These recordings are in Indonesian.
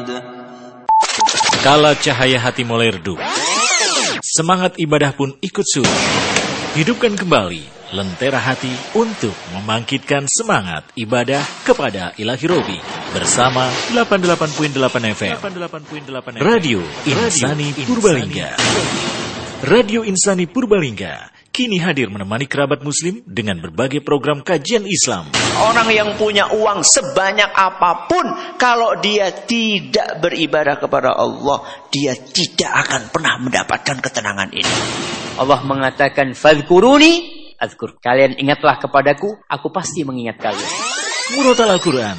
Kala cahaya hati mulai redup, semangat ibadah pun ikut surut. Hidupkan kembali lentera hati untuk membangkitkan semangat ibadah kepada Ilahi Robi bersama 88.8 FM Radio Insani Purbalingga. Radio Insani Purbalingga kini hadir menemani kerabat muslim dengan berbagai program kajian Islam. Orang yang punya uang sebanyak apapun, kalau dia tidak beribadah kepada Allah, dia tidak akan pernah mendapatkan ketenangan ini. Allah mengatakan, "Fadhkuruni azkur." Kalian ingatlah kepadaku, aku pasti mengingat kalian. Murotal Al-Quran,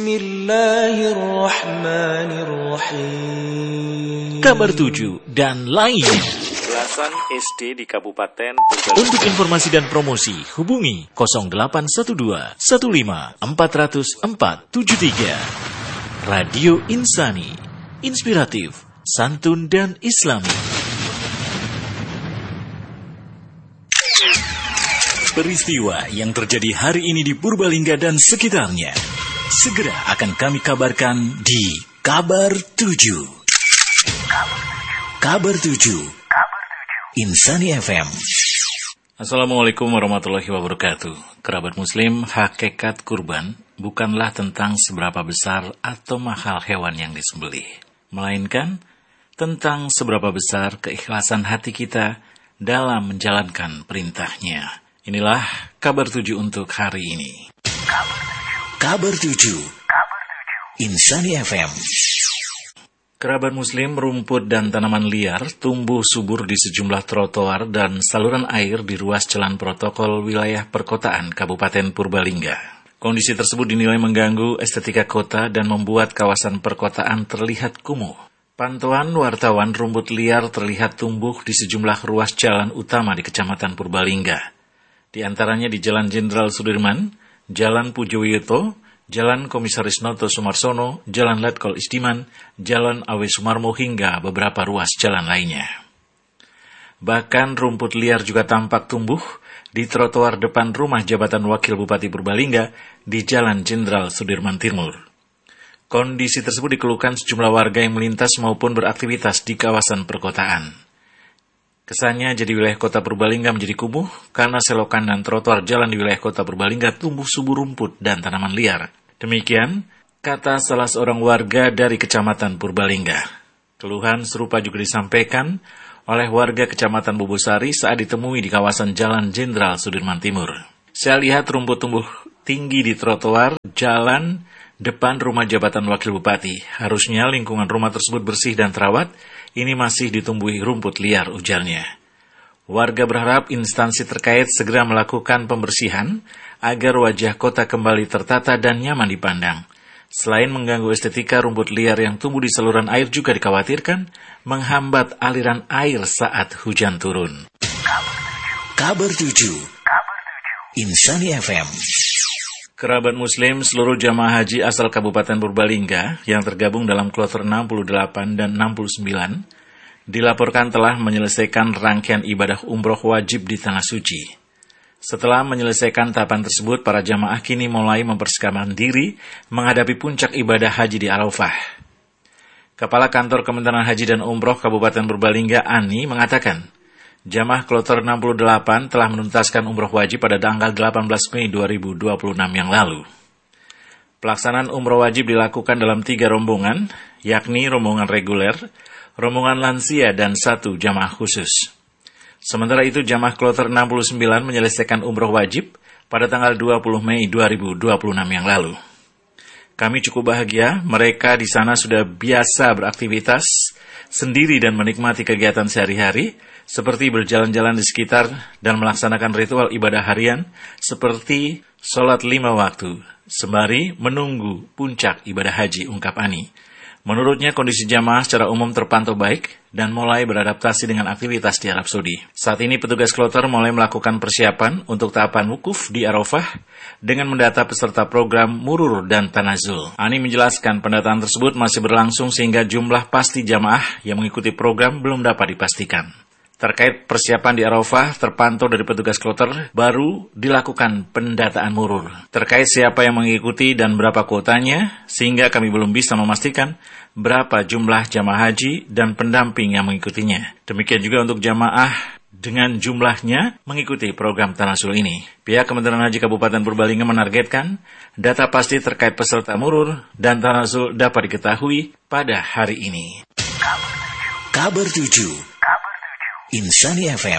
Bismillahirrahmanirrahim, Kabar 7 dan lainnya. Belasan SD di Kabupaten Untuk informasi dan promosi hubungi 0812 15 400 473. Radio Insani, inspiratif, santun dan islami. Peristiwa yang terjadi hari ini di Purbalingga dan sekitarnya segera akan kami kabarkan di Kabar 7. Kabar 7 Insani FM. Assalamualaikum warahmatullahi wabarakatuh. Kerabat muslim, hakikat kurban bukanlah tentang seberapa besar atau mahal hewan yang disembelih, melainkan tentang seberapa besar keikhlasan hati kita dalam menjalankan perintahnya. Inilah kabar 7 untuk hari ini. Kabar 7 Insani FM. Kerabat muslim, rumput dan tanaman liar tumbuh subur di sejumlah trotoar dan saluran air di ruas jalan protokol wilayah perkotaan Kabupaten Purbalingga. Kondisi tersebut dinilai mengganggu estetika kota dan membuat kawasan perkotaan terlihat kumuh. Pantauan wartawan, rumput liar terlihat tumbuh di sejumlah ruas jalan utama di Kecamatan Purbalingga. Di antaranya di Jalan Jenderal Sudirman, Jalan Pujoyoto, Jalan Komisaris Noto Sumarsono, Jalan Letkol Istiman, Jalan Awe Sumarmo hingga beberapa ruas jalan lainnya. Bahkan rumput liar juga tampak tumbuh di trotoar depan rumah jabatan Wakil Bupati Purbalingga di Jalan Jenderal Sudirman Timur. Kondisi tersebut dikeluhkan sejumlah warga yang melintas maupun beraktivitas di kawasan perkotaan. Kesannya jadi wilayah kota Purbalingga menjadi kumuh karena selokan dan trotoar jalan di wilayah kota Purbalingga tumbuh subur rumput dan tanaman liar. Demikian kata salah seorang warga dari Kecamatan Purbalingga. Keluhan serupa juga disampaikan oleh warga Kecamatan Bubusari saat ditemui di kawasan Jalan Jenderal Sudirman Timur. Saya lihat rumput tumbuh tinggi di trotoar jalan depan rumah jabatan Wakil Bupati. Harusnya lingkungan rumah tersebut bersih dan terawat. Ini masih ditumbuhi rumput liar, ujarnya. Warga berharap instansi terkait segera melakukan pembersihan agar wajah kota kembali tertata dan nyaman dipandang. Selain mengganggu estetika, rumput liar yang tumbuh di saluran air juga dikhawatirkan menghambat aliran air saat hujan turun. Kabar 7 Insani FM. Kerabat muslim, seluruh jamaah haji asal Kabupaten Purbalingga yang tergabung dalam kloter 68 dan 69 dilaporkan telah menyelesaikan rangkaian ibadah umroh wajib di Tanah Suci. Setelah menyelesaikan tahapan tersebut, para jamaah kini mulai mempersiapkan diri menghadapi puncak ibadah haji di Arafah. Kepala Kantor Kementerian Haji dan Umroh Kabupaten Purbalingga, Ani, mengatakan, jamaah kloter 68 telah menuntaskan umroh wajib pada tanggal 18 Mei 2026 yang lalu. Pelaksanaan umroh wajib dilakukan dalam 3 rombongan, yakni rombongan reguler, rombongan lansia, dan 1 jamaah khusus. Sementara itu, jamaah kloter 69 menyelesaikan umroh wajib pada tanggal 20 Mei 2026 yang lalu. Kami cukup bahagia, mereka di sana sudah biasa beraktivitas sendiri dan menikmati kegiatan sehari-hari, seperti berjalan-jalan di sekitar dan melaksanakan ritual ibadah harian seperti sholat 5 waktu, sembari menunggu puncak ibadah haji, ungkap Ani. Menurutnya kondisi jamaah secara umum terpantau baik dan mulai beradaptasi dengan aktivitas di Arab Saudi. Saat ini petugas kloter mulai melakukan persiapan untuk tahapan wukuf di Arafah dengan mendata peserta program Murur dan Tanazul. Ani menjelaskan pendataan tersebut masih berlangsung sehingga jumlah pasti jamaah yang mengikuti program belum dapat dipastikan. Terkait persiapan di Arafah, terpantau dari petugas kloter, baru dilakukan pendataan murur. Terkait siapa yang mengikuti dan berapa kuotanya, sehingga kami belum bisa memastikan berapa jumlah jamaah haji dan pendamping yang mengikutinya. Demikian juga untuk jamaah dengan jumlahnya mengikuti program Tanasul ini. Pihak Kementerian Haji Kabupaten Purbalingga menargetkan data pasti terkait peserta murur dan Tanasul dapat diketahui pada hari ini. Kabar 7 Insani FM.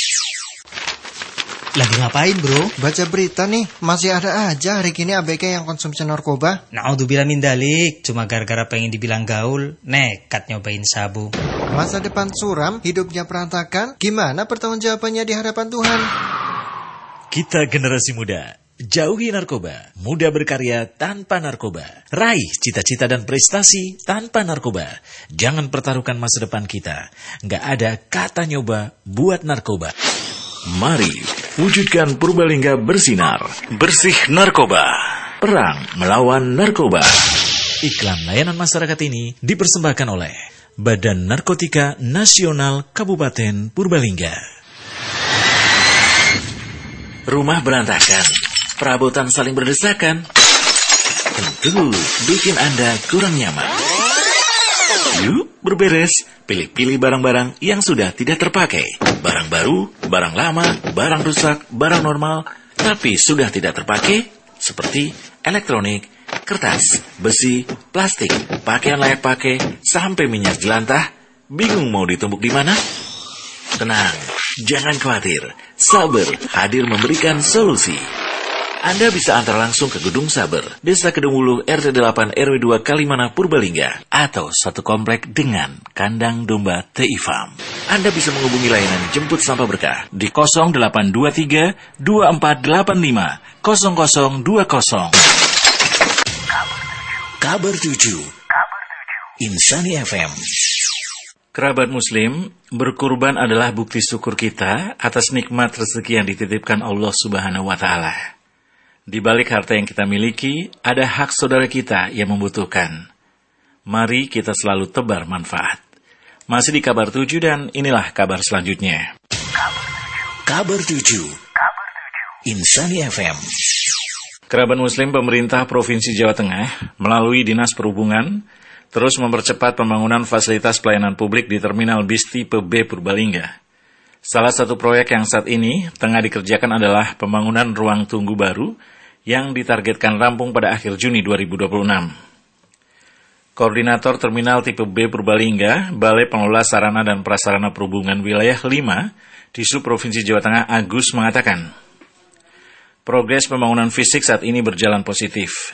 Lagi ngapain, bro? Baca berita nih, masih ada aja hari ini ABG yang konsumsi narkoba. Naudzubillah min dalik, cuma gara-gara pengen dibilang gaul, nekat nyobain sabu. Masa depan suram, hidupnya berantakan, gimana pertanggungjawabannya di hadapan Tuhan? Kita generasi muda, jauhi narkoba, muda berkarya tanpa narkoba, raih cita-cita dan prestasi tanpa narkoba. Jangan pertaruhkan masa depan kita. Nggak ada kata nyoba buat narkoba. Mari wujudkan Purbalingga bersinar, bersih narkoba, perang melawan narkoba. Iklan layanan masyarakat ini dipersembahkan oleh Badan Narkotika Nasional Kabupaten Purbalingga. Rumah berantakan, perabotan saling berdesakan, tentu bikin Anda kurang nyaman. Yuk berberes, pilih-pilih barang-barang yang sudah tidak terpakai. Barang baru, barang lama, barang rusak, barang normal, tapi sudah tidak terpakai, seperti elektronik, kertas, besi, plastik, pakaian layak pakai, sampai minyak jelantah. Bingung mau ditumpuk di mana? Tenang, jangan khawatir. Saber hadir memberikan solusi. Anda bisa antar langsung ke Gedung Saber, Desa Kedungulu, RT 8 RW 2 Kalimana, Purbalingga, atau satu komplek dengan kandang domba TI Farm. Anda bisa menghubungi layanan jemput sampah berkah di 0823 2485 0020. Kabar 7 Insani FM. Kerabat Muslim, berkurban adalah bukti syukur kita atas nikmat rezeki yang dititipkan Allah Subhanahu wa Ta'ala. Di balik harta yang kita miliki, ada hak saudara kita yang membutuhkan. Mari kita selalu tebar manfaat. Masih di Kabar 7 dan inilah kabar selanjutnya. Kabar 7 Insani FM. Kerabat Muslim, pemerintah Provinsi Jawa Tengah melalui Dinas Perhubungan terus mempercepat pembangunan fasilitas pelayanan publik di Terminal Bis Tipe B Purbalingga. Salah satu proyek yang saat ini tengah dikerjakan adalah pembangunan ruang tunggu baru yang ditargetkan rampung pada akhir Juni 2026. Koordinator Terminal Tipe B Purbalingga, Balai Pengelola Sarana dan Prasarana Perhubungan Wilayah 5 di Subprovinsi Jawa Tengah, Agus, mengatakan, progres pembangunan fisik saat ini berjalan positif.